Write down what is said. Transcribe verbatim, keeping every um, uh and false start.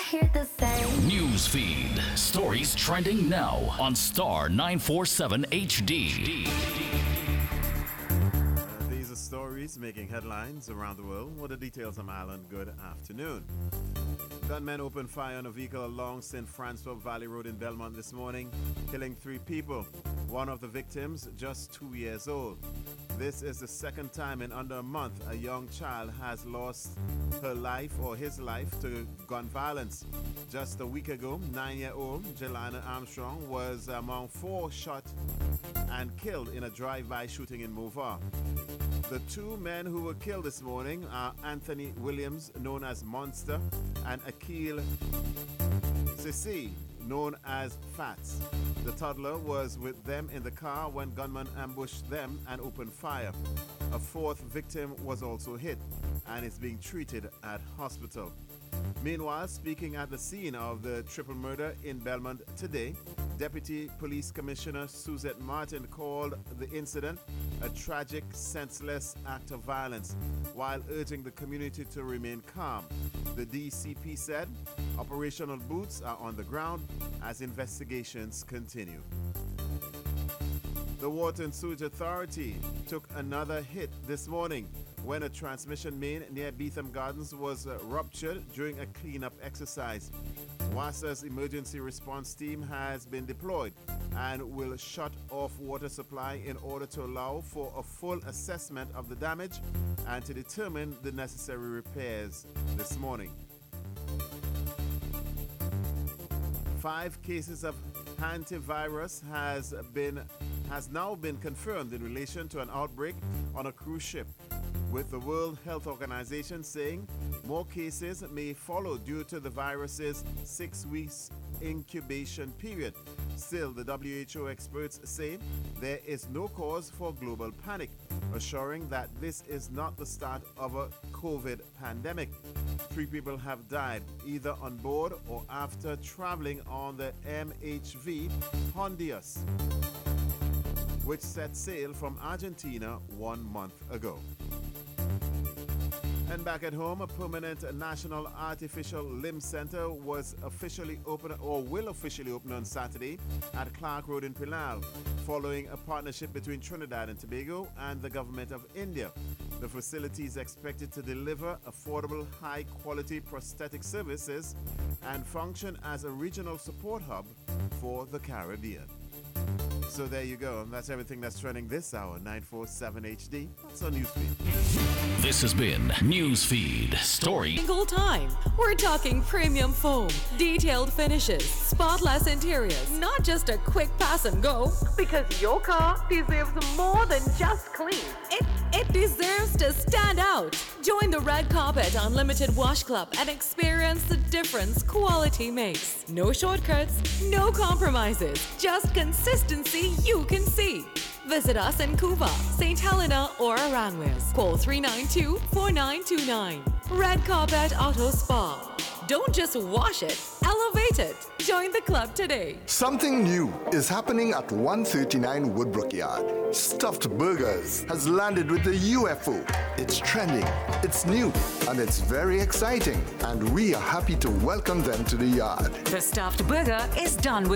hear the same. News feed. Stories trending now on Star nine forty-seven H D. These are stories making headlines around the world. What are the details? I'm Alan. Good afternoon. Gunmen opened fire on a vehicle along Saint Francois Valley Road in Belmont this morning, killing three people. One of the victims just two years old. This is the second time in under a month a young child has lost her life or his life to gun violence. Just a week ago, nine-year-old Jelana Armstrong was among four shot and killed in a drive-by shooting in Movar. The two men who were killed this morning are Anthony Williams, known as Monster, and Akil Sisi, known as Fats. The toddler was with them in the car when gunmen ambushed them and opened fire. A fourth victim was also hit and is being treated at hospital. Meanwhile, speaking at the scene of the triple murder in Belmont today, Deputy Police Commissioner Suzette Martin called the incident a tragic, senseless act of violence, while urging the community to remain calm. The D C P said operational boots are on the ground as investigations continue. The Water and Sewage Authority took another hit this morning when a transmission main near Beetham Gardens was uh, ruptured during a cleanup exercise. WASA's emergency response team has been deployed and will shut off water supply in order to allow for a full assessment of the damage and to determine the necessary repairs this morning. Five cases of hantavirus has been has now been confirmed in relation to an outbreak on a cruise ship, with the World Health Organization saying more cases may follow due to the virus's six weeks incubation period. Still, the W H O experts say there is no cause for global panic, assuring that this is not the start of a COVID pandemic. Three people have died either on board or after traveling on the M H V Hondius, which set sail from Argentina one month ago. And back at home, a permanent National Artificial Limb Center was officially open or will officially open on Saturday at Clark Road in Pinal, following a partnership between Trinidad and Tobago and the government of India. The facility is expected to deliver affordable, high-quality prosthetic services and function as a regional support hub for the Caribbean. So there you go. That's everything that's trending this hour, nine forty-seven H D. That's our newsfeed. This has been Newsfeed Story. Single time. We're talking premium foam, detailed finishes, spotless interiors, not just a quick pass and go. Because your car deserves more than just clean. It it deserves to stand out. Join the Red Carpet Unlimited Wash Club and experience the difference quality makes. No shortcuts, no compromises, just consistency you can see. Visit us in Cuba, Saint Helena, or Aranjuez. Call three nine two, four nine two nine. Red Carpet Auto Spa. Don't just wash it, elevate it. Join the club today. Something new is happening at one thirty-nine Woodbrook Yard. Stuffed Burgers has landed with the U F O. It's trending, it's new, and it's very exciting. And we are happy to welcome them to the yard. The stuffed burger is done with